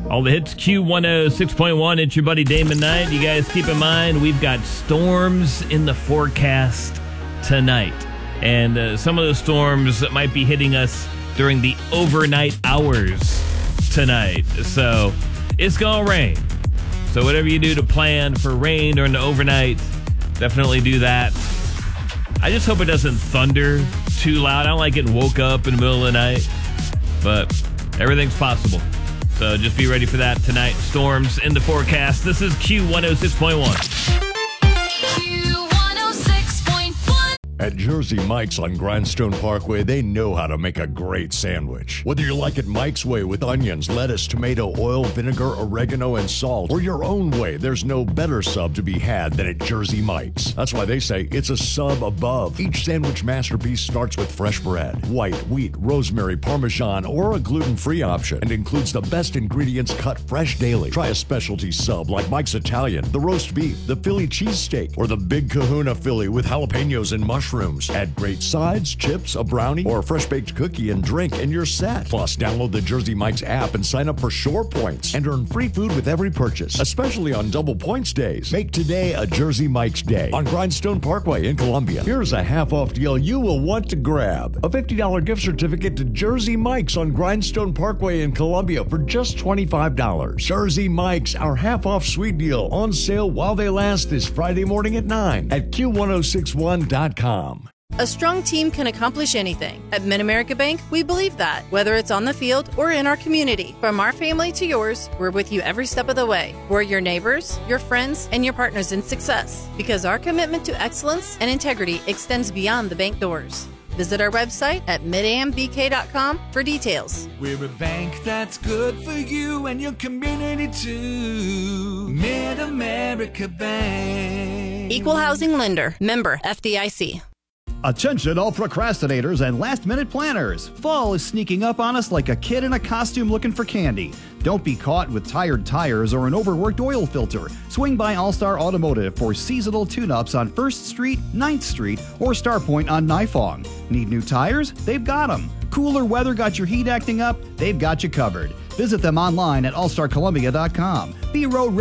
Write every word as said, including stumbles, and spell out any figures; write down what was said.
All the hits, Q one oh six point one. It's your buddy Damon Knight. You guys keep in mind, we've got storms in the forecast tonight. And uh, some of those storms might be hitting us during the overnight hours tonight. So it's going to rain. So whatever you do to plan for rain during the overnight, definitely do that. I just hope it doesn't thunder too loud. I don't like getting woke up in the middle of the night. But everything's possible. So just be ready for that tonight. Storms in the forecast. This is Q one oh six point one. At Jersey Mike's on Grindstone Parkway, they know how to make a great sandwich. Whether you like it Mike's way with onions, lettuce, tomato, oil, vinegar, oregano, and salt, or your own way, there's no better sub to be had than at Jersey Mike's. That's why they say it's a sub above. Each sandwich masterpiece starts with fresh bread, white, wheat, rosemary, parmesan, or a gluten-free option, and includes the best ingredients cut fresh daily. Try a specialty sub like Mike's Italian, the roast beef, the Philly cheesesteak, or the Big Kahuna Philly with jalapenos and mushrooms. Add great sides, chips, a brownie, or a fresh-baked cookie and drink, and you're set. Plus, download the Jersey Mike's app and sign up for Shore Points and earn free food with every purchase, especially on double points days. Make today a Jersey Mike's day on Grindstone Parkway in Columbia. Here's a half-off deal you will want to grab. A fifty dollars gift certificate to Jersey Mike's on Grindstone Parkway in Columbia for just twenty-five dollars. Jersey Mike's, our half-off sweet deal, on sale while they last this Friday morning at nine at Q one oh six one dot com. A strong team can accomplish anything. At Mid-America Bank, we believe that, whether it's on the field or in our community. From our family to yours, we're with you every step of the way. We're your neighbors, your friends, and your partners in success, because our commitment to excellence and integrity extends beyond the bank doors. Visit our website at mid am b k dot com for details. We're a bank that's good for you and your community too. Mid-America Bank. Equal housing lender. Member F D I C. Attention all procrastinators and last-minute planners. Fall is sneaking up on us like a kid in a costume looking for candy. Don't be caught with tired tires or an overworked oil filter. Swing by All-Star Automotive for seasonal tune-ups on first street, ninth street, or Starpoint on Nifong. Need new tires? They've got them. Cooler weather got your heat acting up? They've got you covered. Visit them online at all star columbia dot com. Be road